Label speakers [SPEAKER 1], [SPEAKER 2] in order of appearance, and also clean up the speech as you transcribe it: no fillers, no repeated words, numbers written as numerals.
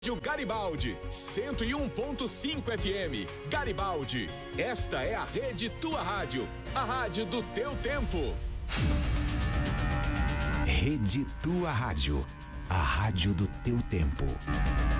[SPEAKER 1] Garibaldi, 101.5 FM. Garibaldi, esta é a Rede Tua Rádio, a rádio do teu tempo.
[SPEAKER 2] Rede Tua Rádio, a rádio do teu tempo.